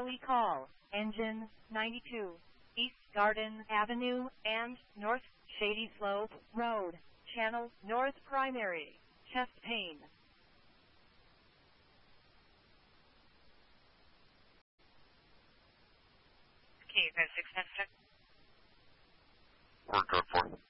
Daily Call, Engine 92, East Garden Avenue and North Shady Slope Road, Channel North Primary, chest pain. Can you go 6 Center? We're good for.